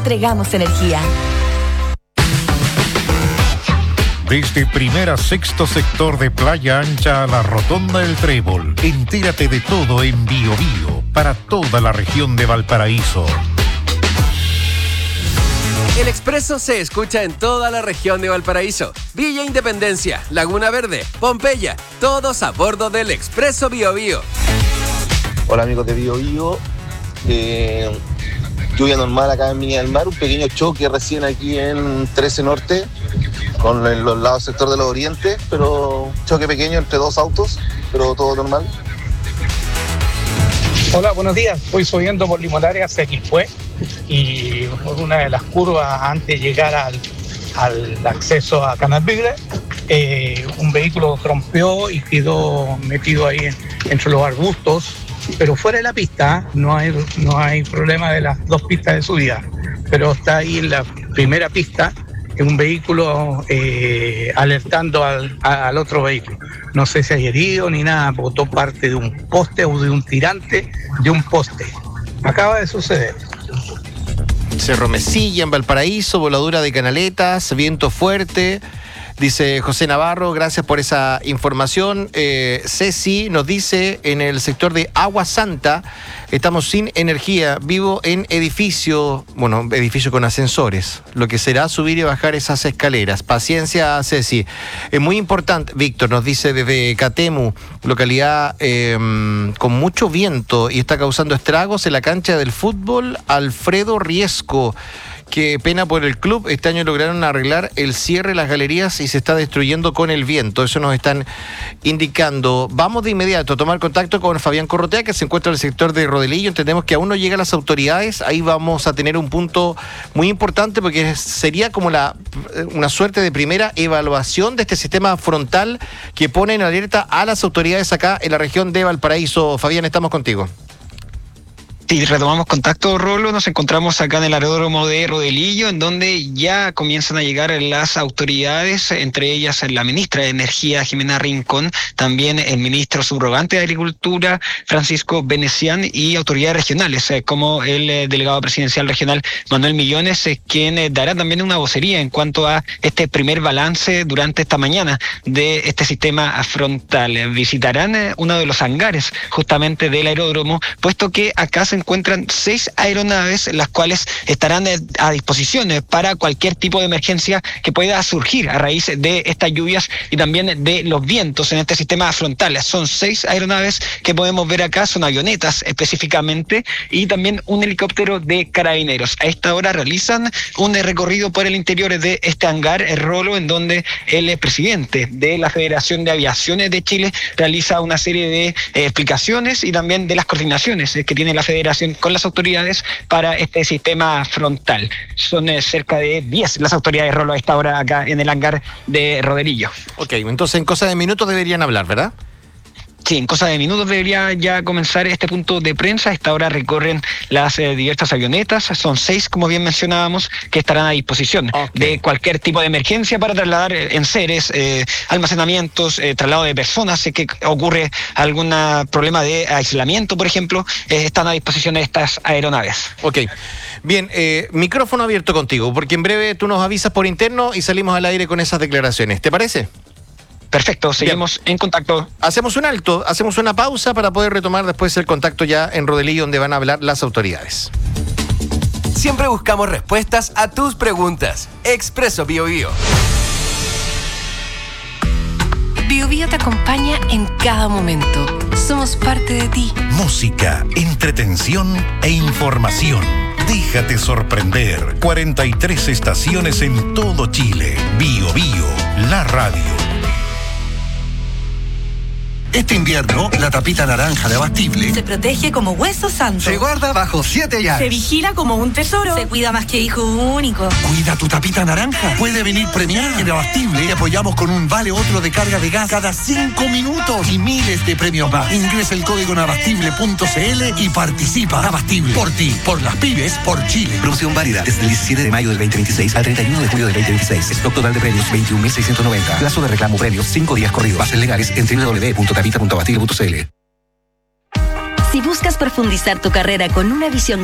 entregamos energía. Desde Primera a Sexto Sector de Playa Ancha a la Rotonda del Trébol, entérate de todo en Biobío para toda la región de Valparaíso. El Expreso se escucha en toda la región de Valparaíso. Villa Independencia, Laguna Verde, Pompeya, todos a bordo del Expreso Biobío. Hola amigos de Biobío, lluvia normal acá en Viña del Mar, un pequeño choque recién aquí en 13 Norte con los lados sector de los Orientes, pero choque pequeño entre dos autos, pero todo normal. Hola, buenos días. Voy subiendo por Limonares hacia Quilpué y por una de las curvas antes de llegar al acceso a Canal Vigre, un vehículo rompió y quedó metido ahí entre los arbustos, pero fuera de la pista. No hay problema de las dos pistas de subida, pero está ahí en la primera pista un vehículo alertando al otro vehículo. No sé si hay herido ni nada, botó parte de un poste o de un tirante de un poste. Acaba de suceder. Cerro Mesilla en Valparaíso, voladura de canaletas, viento fuerte. Dice José Navarro, gracias por esa información. Ceci nos dice, en el sector de Agua Santa, estamos sin energía, vivo en edificio con ascensores, lo que será subir y bajar esas escaleras. Paciencia, Ceci. Es muy importante, Víctor nos dice desde Catemu, localidad con mucho viento y está causando estragos en la cancha del fútbol Alfredo Riesco. Qué pena por el club, este año lograron arreglar el cierre de las galerías y se está destruyendo con el viento, eso nos están indicando. Vamos de inmediato a tomar contacto con Fabián Corrotea, que se encuentra en el sector de Rodelillo. Entendemos que aún no llegan las autoridades, ahí vamos a tener un punto muy importante porque sería como una suerte de primera evaluación de este sistema frontal que pone en alerta a las autoridades acá en la región de Valparaíso. Fabián, estamos contigo. Sí, retomamos contacto, Rolo. Nos encontramos acá en el aeródromo de Rodelillo, en donde ya comienzan a llegar las autoridades, entre ellas la ministra de Energía, Jimena Rincón, también el ministro subrogante de Agricultura, Francisco Venecián, y autoridades regionales, como el delegado presidencial regional, Manuel Millones, quien dará también una vocería en cuanto a este primer balance durante esta mañana de este sistema frontal. Visitarán uno de los hangares justamente del aeródromo, puesto que acá se encuentran 6 aeronaves, las cuales estarán a disposición para cualquier tipo de emergencia que pueda surgir a raíz de estas lluvias y también de los vientos en este sistema frontal. Son 6 aeronaves que podemos ver acá, son avionetas específicamente, y también un helicóptero de carabineros. A esta hora realizan un recorrido por el interior de este hangar, Rolo, en donde el presidente de la Federación de Aviación de Chile realiza una serie de explicaciones y también de las coordinaciones que tiene la Federación con las autoridades para este sistema frontal. Son cerca de 10 las autoridades, Rolo, a esta hora acá en el hangar de Rodelillo. Ok, entonces en cosa de minutos deberían hablar, ¿verdad? Sí, en cosa de minutos debería ya comenzar este punto de prensa. A esta hora recorren las diversas avionetas. Son 6, como bien mencionábamos, que estarán a disposición de cualquier tipo de emergencia para trasladar enseres, almacenamientos, traslado de personas. Si que ocurre algún problema de aislamiento, por ejemplo, están a disposición de estas aeronaves. Ok. Bien, micrófono abierto contigo, porque en breve tú nos avisas por interno y salimos al aire con esas declaraciones. ¿Te parece? Perfecto, seguimos en contacto. Hacemos un alto, hacemos una pausa para poder retomar después el contacto ya en Rodelillo, donde van a hablar las autoridades. Siempre buscamos respuestas a tus preguntas. Expreso Biobío. Biobío te acompaña en cada momento. Somos parte de ti. Música, entretención e información. Déjate sorprender. 43 estaciones en todo Chile. Biobío, la radio. Este invierno, la tapita naranja de Abastible se protege como hueso santo. Se guarda bajo 7 llaves. Se vigila como un tesoro. Se cuida más que hijo único. Cuida tu tapita naranja. Puede venir premiada. En Abastible te apoyamos con un vale otro de carga de gas cada 5 minutos y miles de premios más. Ingresa el código en abastible.cl y participa. Abastible. Por ti, por las pymes, por Chile. Promoción válida desde el 17 de mayo del 2026 al 31 de julio del 2026. Stock total de premios 21.690. Plazo de reclamo premios 5 días corridos. Bases legales en www.tapita.abastible.cl. Si buscas profundizar tu carrera con una visión